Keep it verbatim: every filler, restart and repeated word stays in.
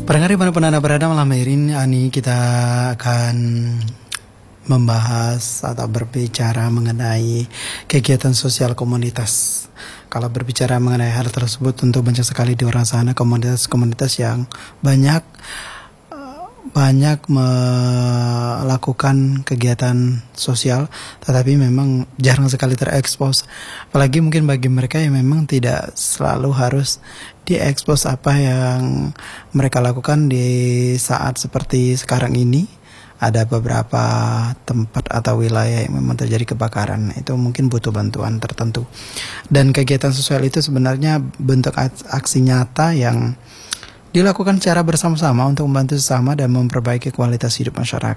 Pendengar dimanapun Anda berada, malam hari ini kita akan membahas atau berbicara mengenai kegiatan sosial komunitas. Kalau berbicara mengenai hal tersebut, tentu banyak sekali di luar sana komunitas-komunitas yang banyak banyak melakukan kegiatan sosial, tetapi memang jarang sekali terekspos. Apalagi mungkin bagi mereka yang memang tidak selalu harus diekspos apa yang mereka lakukan di saat seperti sekarang ini. Ada beberapa tempat atau wilayah yang memang terjadi kebakaran, itu mungkin butuh bantuan tertentu. Dan kegiatan sosial itu sebenarnya bentuk aksi nyata yang dilakukan secara bersama-sama untuk membantu sesama dan memperbaiki kualitas hidup masyarakat.